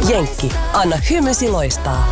Jenkki, anna hymysi loistaa.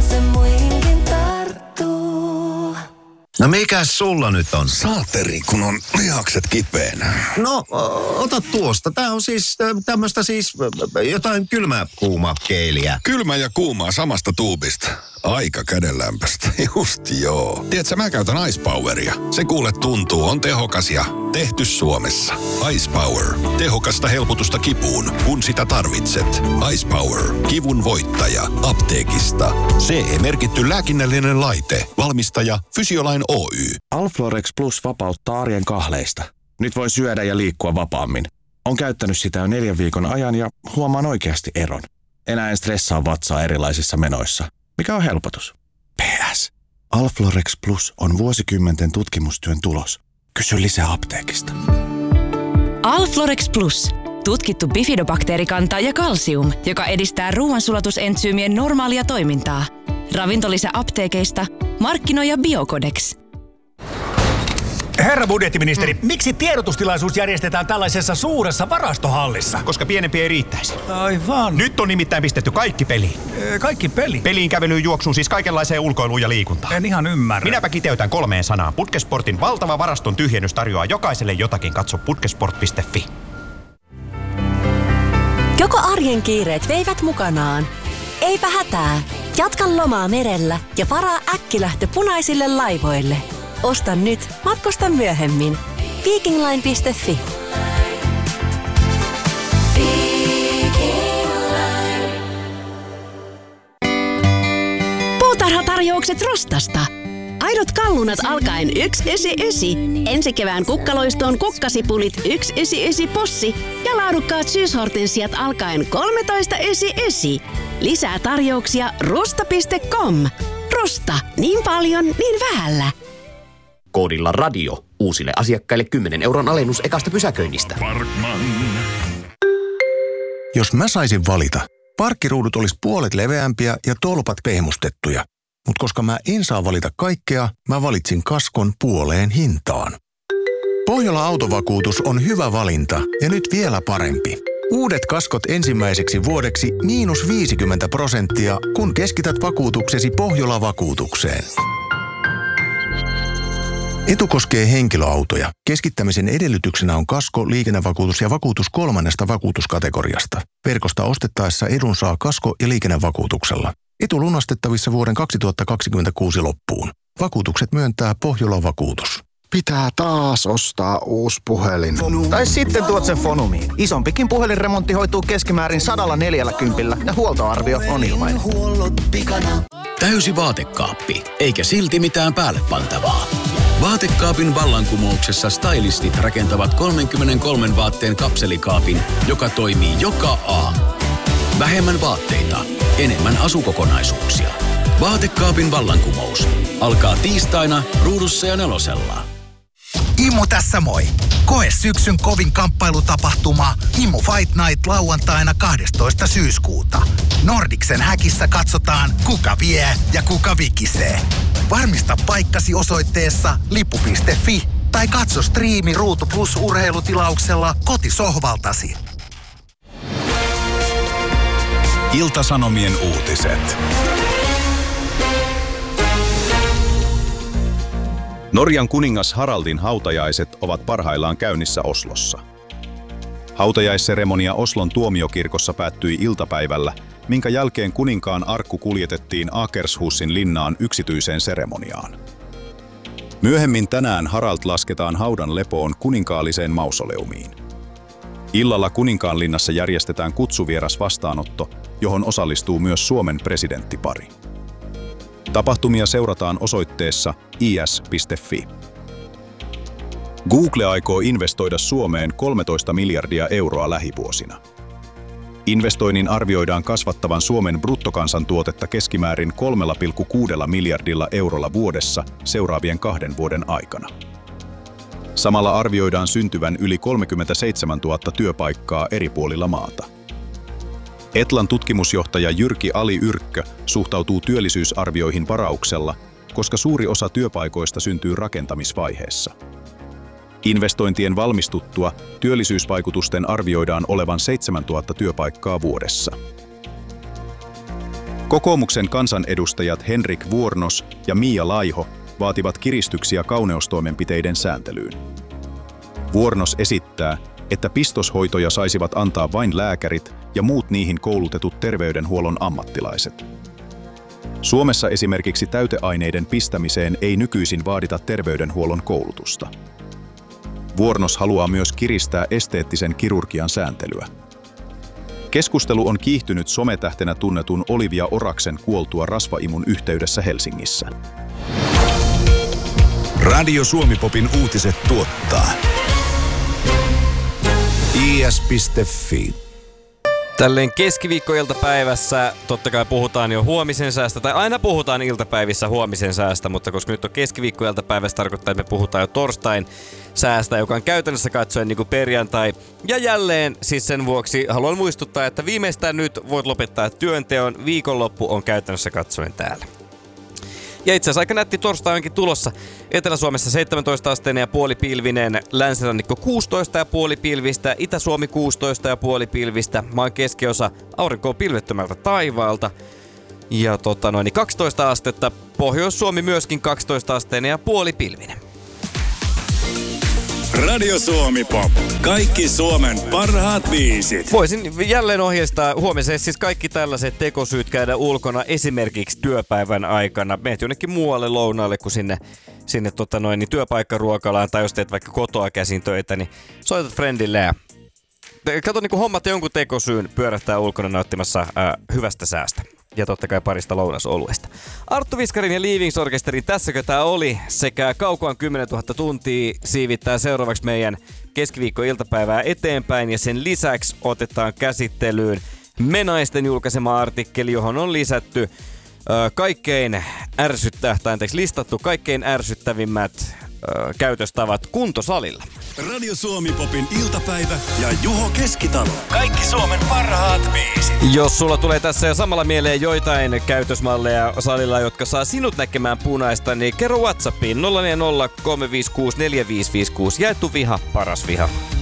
No mikäs sulla nyt on? Saateri, kun on lihakset kipeänä. No, ota tuosta. Tää on siis tämmöstä siis jotain kylmä-kuuma-keiliä. Kylmä ja kuumaa samasta tuubista. Aika kädenlämpöstä. Just joo. Tiedätkö, mä käytän Ice Poweria. Se kuule tuntuu, on tehokas ja tehty Suomessa. Ice Power. Tehokasta helpotusta kipuun, kun sitä tarvitset. Ice Power. Kivun voittaja. Apteekista. CE-merkitty lääkinnällinen laite. Valmistaja Fysiolain Oy. Alflorex Plus vapauttaa arjen kahleista. Nyt voi syödä ja liikkua vapaammin. On käyttänyt sitä jo 4 viikon ajan ja huomaan oikeasti eron. Enää en stressaa vatsaa erilaisissa menoissa. Mikä on helpotus? PS. Alflorex Plus on vuosikymmenten tutkimustyön tulos. Kysy lisää apteekista. Alflorex Plus. Tutkittu bifidobakteerikanta ja kalsium, joka edistää ruoansulatusentsyymien normaalia toimintaa. Ravintolisä apteekeista. Markkinoija Biocodex. Herra budjettiministeri, miksi tiedotustilaisuus järjestetään tällaisessa suuressa varastohallissa? Koska pienempi ei riittäisi. Aivan. Nyt on nimittäin pistetty kaikki peliin. Kaikki peli? Peliin, kävelyyn, juoksuun, siis kaikenlaiseen ulkoiluun ja liikuntaan. En ihan ymmärrä. Minäpä kiteytän 3 sanaan. Putkesportin valtava varaston tyhjennys tarjoaa jokaiselle jotakin. Katso putkesport.fi. Joko arjen kiireet veivät mukanaan? Eipä hätää. Jatka lomaa merellä ja varaa äkkilähtö punaisille laivoille. Osta nyt, matkusta myöhemmin. Vikingline.fi. Puutarhatarjoukset Rostasta. Aidot kallunat alkaen 199. Ensi kevään kukkaloistoon kukkasipulit 199 possi ja laadukkaat syyshortensiat alkaen 1399. Lisää tarjouksia rusta.com. Rusta. Niin paljon, niin vähällä. Koodilla radio. Uusille asiakkaille 10 € alennus ekasta pysäköinnistä. Parkman. Jos mä saisin valita, parkkiruudut olisi puolet leveämpiä ja tolpat pehmustettuja. Mutta koska mä en saa valita kaikkea, mä valitsin kaskon puoleen hintaan. Pohjola Autovakuutus on hyvä valinta ja nyt vielä parempi. Uudet kaskot ensimmäiseksi vuodeksi -50%, kun keskität vakuutuksesi Pohjola-vakuutukseen. Etu koskee henkilöautoja. Keskittämisen edellytyksenä on kasko, liikennevakuutus ja vakuutus 3. vakuutuskategoriasta. Verkosta ostettaessa edun saa kasko- ja liikennevakuutuksella. Etu lunastettavissa vuoden 2026 loppuun. Vakuutukset myöntää Pohjola-vakuutus. Pitää taas ostaa uusi puhelin. Tai sitten tuot sen Fonumiin. Isompikin puhelinremontti hoituu keskimäärin 140 ja huoltoarvio on ilmainen. Täysi vaatekaappi, eikä silti mitään päälle pantavaa. Vaatekaapin vallankumouksessa stylistit rakentavat 33 vaatteen kapselikaapin, joka toimii joka aamu. Vähemmän vaatteita, enemmän asukokonaisuuksia. Vaatekaapin vallankumous alkaa tiistaina Ruudussa ja 4:lla. Immu tässä moi! Koe syksyn kovin kamppailutapahtuma Immu Fight Night lauantaina 12. syyskuuta. Nordiksen häkissä katsotaan, kuka vie ja kuka vikisee. Varmista paikkasi osoitteessa lippu.fi tai katso striimi Ruutu Plus -urheilutilauksella kotisohvaltasi. Ilta-Sanomien uutiset. Norjan kuningas Haraldin hautajaiset ovat parhaillaan käynnissä Oslossa. Hautajaisseremonia Oslon tuomiokirkossa päättyi iltapäivällä, minkä jälkeen kuninkaan arkku kuljetettiin Akershussin linnaan yksityiseen seremoniaan. Myöhemmin tänään Harald lasketaan haudan lepoon kuninkaalliseen mausoleumiin. Illalla Kuninkaanlinnassa järjestetään kutsuvieras vastaanotto, johon osallistuu myös Suomen presidenttipari. Tapahtumia seurataan osoitteessa is.fi. Google aikoo investoida Suomeen 13 miljardia euroa lähivuosina. Investoinnin arvioidaan kasvattavan Suomen bruttokansantuotetta keskimäärin 3,6 miljardilla eurolla vuodessa seuraavien 2 vuoden aikana. Samalla arvioidaan syntyvän yli 37 000 työpaikkaa eri puolilla maata. Etlan tutkimusjohtaja Jyrki Ali-Yrkkö suhtautuu työllisyysarvioihin varauksella, koska suuri osa työpaikoista syntyy rakentamisvaiheessa. Investointien valmistuttua työllisyysvaikutusten arvioidaan olevan 7 000 työpaikkaa vuodessa. Kokoomuksen kansanedustajat Henrik Vuornos ja Mia Laiho vaativat kiristyksiä kauneustoimenpiteiden sääntelyyn. Vuornos esittää, että pistoshoitoja saisivat antaa vain lääkärit ja muut niihin koulutetut terveydenhuollon ammattilaiset. Suomessa esimerkiksi täyteaineiden pistämiseen ei nykyisin vaadita terveydenhuollon koulutusta. Vuornos haluaa myös kiristää esteettisen kirurgian sääntelyä. Keskustelu on kiihtynyt sometähtenä tunnetun Olivia Oraksen kuoltua rasvaimun yhteydessä Helsingissä. Radio Suomi-popin uutiset tuottaa is.fi. Tälleen keskiviikkoiltapäivässä totta kai puhutaan jo huomisen säästä, tai aina puhutaan iltapäivissä huomisen säästä, mutta koska nyt on keskiviikkoiltapäivässä, tarkoittaa, että me puhutaan jo torstain säästä, joka on käytännössä katsoen niin kuin perjantai. Ja jälleen siis sen vuoksi haluan muistuttaa, että viimeistään nyt voit lopettaa työnteon, viikonloppu on käytännössä katsoen täällä. Ja itse asiassa aika nätti torstai onkin tulossa. Etelä-Suomessa 17 asteinen ja puolipilvinen, länsirannikko 16 ja puolipilvistä, Itä-Suomi 16 ja puolipilvistä, maan keskiosa aurinko on pilvettömältä taivaalta. Ja 12 astetta, Pohjois-Suomi myöskin 12 asteinen ja puolipilvinen. Radio Suomi Pop. Kaikki Suomen parhaat biisit. Voisin jälleen ohjeistaa huomiseen siis kaikki tällaiset tekosyyt käydä ulkona esimerkiksi työpäivän aikana. Meet jonnekin muualle lounaalle kuin sinne työpaikkaruokalaan tai jos teet vaikka kotoa käsin töitä, niin soitat friendille ja kato niin kuin hommat jonkun tekosyyn pyörähtää ulkona nauttimassa hyvästä säästä. Ja totta kai parista lounasoluesta. Arttu Viskarin ja Leavings-orkesterin Tässäkö tää oli sekä Kaukoan 10 000 tuntia siivittää seuraavaksi meidän keskiviikko-iltapäivää eteenpäin. Ja sen lisäksi otetaan käsittelyyn Menaisten julkaisema artikkeli, johon on lisätty listattu kaikkein ärsyttävimmät käytöstavat kuntosalilla. Radio Suomi Popin iltapäivä ja Juho Keskitalo. Kaikki Suomen parhaat biisit. Jos sulla tulee tässä jo samalla mieleen joitain käytösmalleja salilla, jotka saa sinut näkemään punaista, niin kerro WhatsAppiin 040 356 4556. Jaettu viha, paras viha.